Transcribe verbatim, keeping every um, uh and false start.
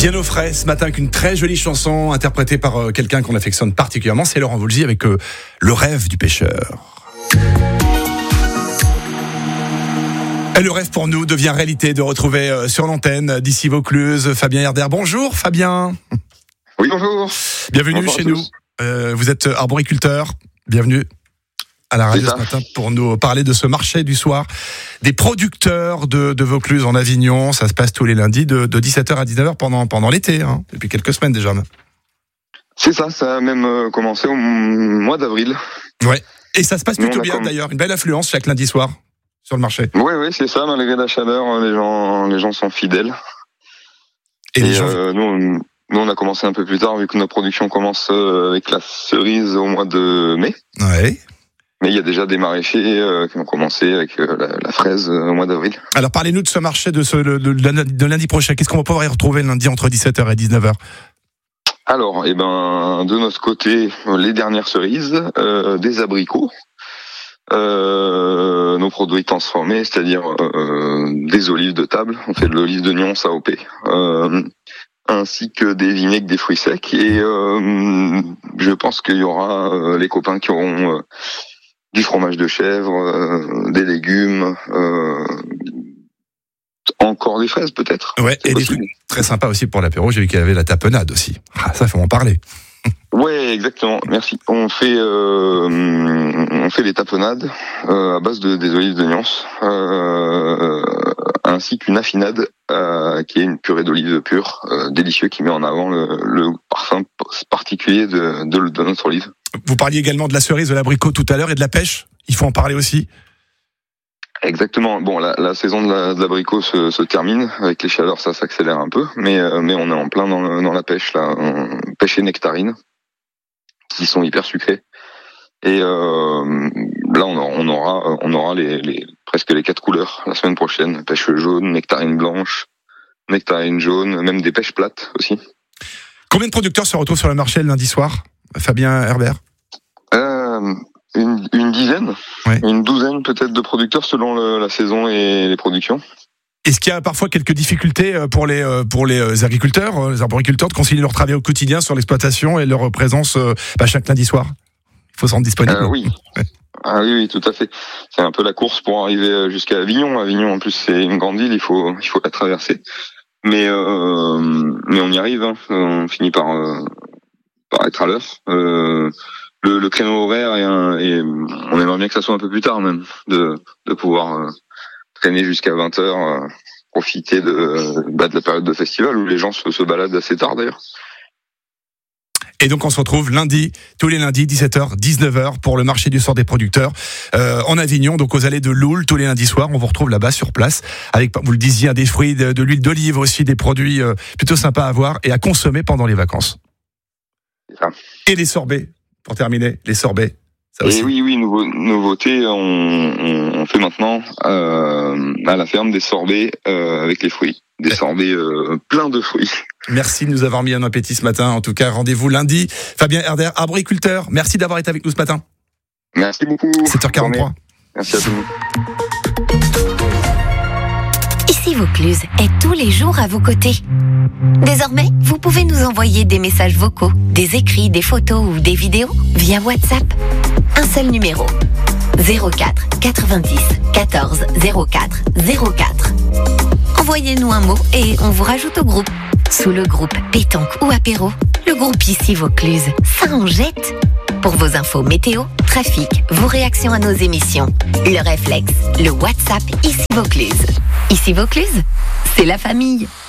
Bien au frais ce matin avec une très jolie chanson interprétée par euh, quelqu'un qu'on affectionne particulièrement, c'est Laurent Voulzy avec euh, Le rêve du pêcheur. Et le rêve pour nous devient réalité de retrouver euh, sur l'antenne d'ici Vaucluse Fabien Herder. Bonjour Fabien. Oui, bonjour. Bienvenue bonjour chez nous. Euh, vous êtes arboriculteur. Bienvenue à la radio ce matin pour nous parler de ce marché du soir des producteurs de, de Vaucluse en Avignon. Ça se passe tous les lundis de, de dix-sept heures à dix-neuf heures pendant, pendant l'été, hein, depuis quelques semaines déjà. C'est ça, ça a même euh, commencé au mois d'avril. Ouais. Et ça se passe plutôt bien comm... d'ailleurs, une belle affluence chaque lundi soir sur le marché. Oui, oui, c'est ça, malgré la chaleur, les gens, les gens sont fidèles. Et, Et les gens... euh, nous, on, nous, on a commencé un peu plus tard, vu que nos productions commencent euh, avec la cerise au mois de mai. Ouais. Mais il y a déjà des maraîchers euh, qui ont commencé avec euh, la, la fraise euh, au mois d'avril. Alors, parlez-nous de ce marché de, ce, de, de, de lundi prochain. Qu'est-ce qu'on va pouvoir y retrouver lundi entre dix-sept heures et dix-neuf heures? Alors, eh ben, de notre côté, les dernières cerises, euh, des abricots, euh, nos produits transformés, c'est-à-dire euh, des olives de table. On fait de l'olive de Nyons A O P. Euh, ainsi que des vinaigres, des fruits secs. Et euh, je pense qu'il y aura euh, les copains qui auront... Euh, du fromage de chèvre, euh, des légumes, euh, encore des fraises peut-être. Ouais, et des trucs très sympas aussi pour l'apéro. J'ai vu qu'il y avait la tapenade aussi. Ah, ça, faut en parler. Ouais, exactement. Merci. On fait, euh, on fait les tapenades euh, à base de des olives de Nyons, euh, ainsi qu'une affinade euh, qui est une purée d'olives pure, euh, délicieux, qui met en avant le, le parfum particulier de, de, de notre olive. Vous parliez également de la cerise, de l'abricot tout à l'heure et de la pêche. Il faut en parler aussi. Exactement. Bon, la, la saison de, la, de l'abricot se, se termine. Avec les chaleurs, ça s'accélère un peu, mais euh, mais on est en plein dans, le, dans la pêche là, on, pêche et nectarines, qui sont hyper sucrées. Et euh, là, on aura, on aura, on aura les, les presque les quatre couleurs la semaine prochaine. Pêche jaune, nectarine blanche, nectarine jaune, même des pêches plates aussi. Combien de producteurs se retrouvent sur le marché le lundi soir, Fabien Herder? euh, une, une dizaine, ouais. Une douzaine peut-être de producteurs selon le, la saison et les productions. Est-ce qu'il y a parfois quelques difficultés pour les pour les agriculteurs, les arboriculteurs, de concilier leur travail au quotidien sur l'exploitation et leur présence bah, chaque lundi soir? Il faut se rendre disponible. Euh, oui. Ouais. Ah oui, oui, tout à fait. C'est un peu la course pour arriver jusqu'à Avignon. Avignon, en plus, c'est une grande ville, il faut il faut la traverser. Mais euh, mais on y arrive. Hein. On finit par euh, par être à l'heure. Euh, le, le créneau horaire est, un, et on aimerait bien que ça soit un peu plus tard même, de de pouvoir euh, traîner jusqu'à vingt heures, euh, profiter de bah, de la période de festival où les gens se, se baladent assez tard d'ailleurs. Et donc on se retrouve lundi, tous les lundis, dix-sept heures, dix-neuf heures, pour le marché du soir des producteurs euh, en Avignon, donc aux allées de Loul, tous les lundis soirs. On vous retrouve là-bas sur place, avec, vous le disiez, des fruits, de, de l'huile d'olive aussi, des produits euh, plutôt sympas à voir et à consommer pendant les vacances. C'est ça. Et les sorbets, pour terminer, les sorbets. Ça et aussi. oui, oui, nouveau, nouveauté, on, on, on fait maintenant euh, à la ferme des sorbets euh, avec les fruits. Des sorbets euh, pleins de fruits. Merci de nous avoir mis un appétit ce matin. En tout cas, rendez-vous lundi. Fabien Herder, arboriculteur. Merci d'avoir été avec nous ce matin. Merci beaucoup. sept heures quarante-trois. Merci à tous. Ici Vaucluse est tous les jours à vos côtés. Désormais, vous pouvez nous envoyer des messages vocaux, des écrits, des photos ou des vidéos via WhatsApp. Un seul numéro. zéro quatre quatre-vingt-dix quatorze zéro quatre zéro quatre. Envoyez-nous un mot et on vous rajoute au groupe. Sous le groupe Pétanque ou Apéro, le groupe Ici Vaucluse, ça en jette. Pour vos infos météo, trafic, vos réactions à nos émissions, le réflexe, le WhatsApp Ici Vaucluse. Ici Vaucluse, c'est la famille.